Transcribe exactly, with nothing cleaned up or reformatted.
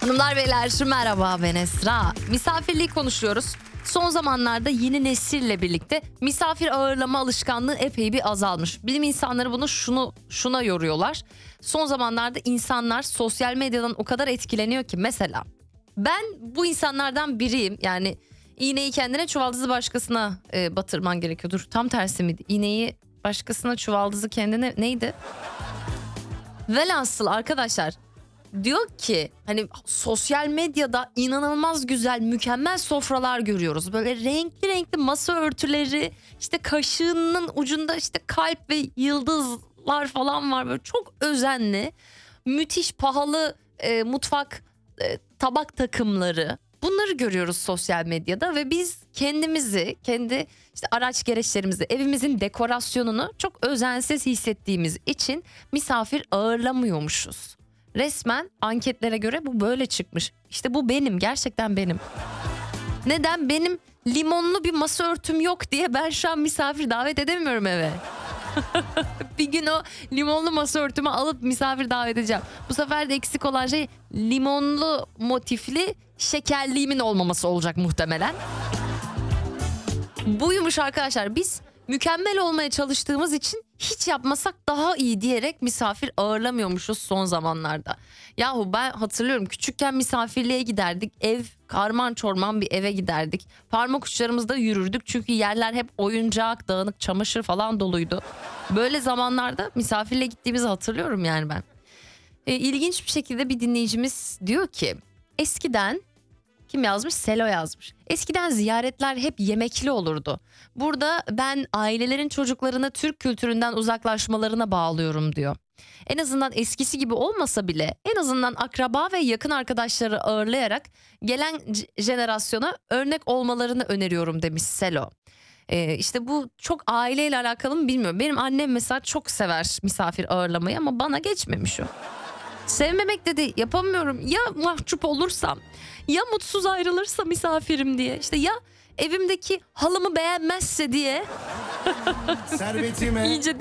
Hanımlar beyler merhaba, ben Esra. Misafirliği konuşuyoruz. Son zamanlarda yeni nesille birlikte misafir ağırlama alışkanlığı epey bir azalmış. Bilim insanları bunu şunu şuna yoruyorlar. Son zamanlarda insanlar sosyal medyadan o kadar etkileniyor ki, mesela ben bu insanlardan biriyim. Yani iğneyi kendine, çuvaldızı başkasına e, batırman gerekiyordur. Tam tersi miydi? İğneyi başkasına, çuvaldızı kendine, neydi? Velhasıl arkadaşlar, diyor ki hani sosyal medyada inanılmaz güzel, mükemmel sofralar görüyoruz. Böyle renkli renkli masa örtüleri, işte kaşığının ucunda işte kalp ve yıldızlar falan var. Böyle çok özenli, müthiş pahalı e, mutfak e, tabak takımları. Bunları görüyoruz sosyal medyada ve biz kendimizi, kendi işte araç gereçlerimizi, evimizin dekorasyonunu çok özensiz hissettiğimiz için misafir ağırlamıyormuşuz. Resmen anketlere göre bu böyle çıkmış. İşte bu benim, gerçekten benim. Neden? Benim limonlu bir masa örtüm yok diye ben şu an misafir davet edemiyorum eve. Bir gün o limonlu masa örtümü alıp misafir davet edeceğim. Bu sefer de eksik olan şey limonlu motifli şekerliğimin olmaması olacak muhtemelen. Buymuş arkadaşlar, biz mükemmel olmaya çalıştığımız için hiç yapmasak daha iyi diyerek misafir ağırlamıyormuşuz son zamanlarda. Yahu ben hatırlıyorum, küçükken misafirliğe giderdik. Ev karman çorman bir eve giderdik. Parmak uçlarımızda yürürdük çünkü yerler hep oyuncak, dağınık çamaşır falan doluydu. Böyle zamanlarda misafirliğe gittiğimizi hatırlıyorum yani ben. E, ilginç bir şekilde bir dinleyicimiz diyor ki, eskiden... Kim yazmış? Selo yazmış. Eskiden ziyaretler hep yemekli olurdu. Burada ben ailelerin çocuklarını Türk kültüründen uzaklaşmalarına bağlıyorum diyor. En azından eskisi gibi olmasa bile en azından akraba ve yakın arkadaşları ağırlayarak gelen jenerasyona örnek olmalarını öneriyorum demiş Selo. Ee, işte bu çok aileyle alakalı mı bilmiyorum. Benim annem mesela çok sever misafir ağırlamayı ama bana geçmemiş o. Sevmemekle de yapamıyorum. Ya mahcup olursam, ya mutsuz ayrılırsa misafirim diye, işte ya evimdeki halımı beğenmezse diye. Servetime İyice